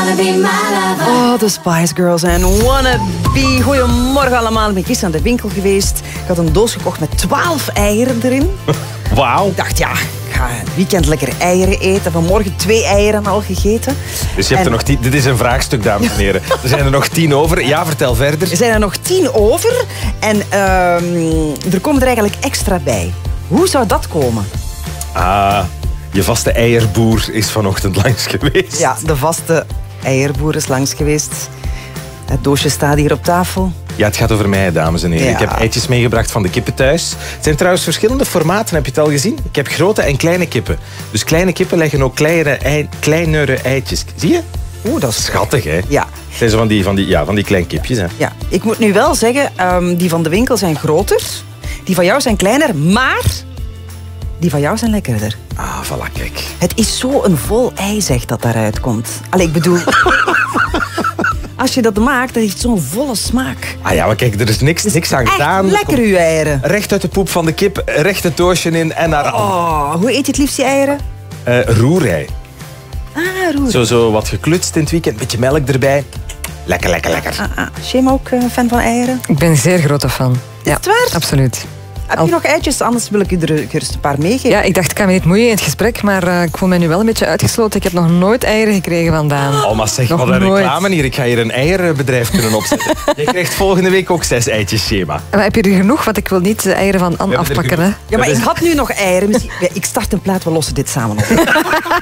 Oh, de Spice Girls en Wanna Be. Goedemorgen allemaal. Ik ben gisteren aan de winkel geweest. Ik had een doos gekocht met 12 eieren erin. Wauw. Ik dacht, ja, ik ga een weekend lekker eieren eten. Vanmorgen 2 eieren al gegeten. Dus je hebt er nog 10. Dit is een vraagstuk, dames en heren. Er zijn er nog 10 over. Ja, vertel verder. Er zijn er nog 10 over. En er komen er eigenlijk extra bij. Hoe zou dat komen? Je vaste eierboer is vanochtend langs geweest. Ja, de vaste eierboer is langs geweest. Het doosje staat hier op tafel. Ja, het gaat over mij, dames en heren. Ja. Ik heb eitjes meegebracht van de kippen thuis. Het zijn trouwens verschillende formaten, heb je het al gezien? Ik heb grote en kleine kippen. Dus kleine kippen leggen ook kleinere eitjes. Zie je? Oeh, dat is Schattig, hè? Ja. Het zijn zo van die klein kipjes, hè? Ja, ik moet nu wel zeggen, die van de winkel zijn groter. Die van jou zijn kleiner, maar die van jou zijn lekkerder. Ah, voilà, kijk. Het is zo een vol ei, zeg, dat daaruit komt. Allee, ik bedoel... Als je dat maakt, dat heeft zo'n volle smaak. Ah ja, maar kijk, er is niks aan gedaan. Echt lekker, uw eieren. Recht uit de poep van de kip, recht het doosje in en naar... Oh, hoe eet je het liefst, die eieren? Roerei. Roer. Zo wat geklutst in het weekend, een beetje melk erbij. Lekker. Shema ook fan van eieren? Ik ben een zeer grote fan. Is het waar? Absoluut. Heb je nog eitjes? Anders wil ik u er gerust een paar meegeven. Ja, ik dacht, ik kan me niet moeien in het gesprek, maar ik voel mij nu wel een beetje uitgesloten. Ik heb nog nooit eieren gekregen van Daan. Oh, maar zeg, Nog wat een nooit. reclame hier. Ik ga hier een eierenbedrijf kunnen opzetten. Je krijgt volgende week ook 6 eitjes, Shema. Maar heb je er genoeg? Want ik wil niet de eieren van Anne hebben er afpakken. Hè? Ja, maar ik had nu nog eieren. Ik start een plaat, we lossen dit samen op.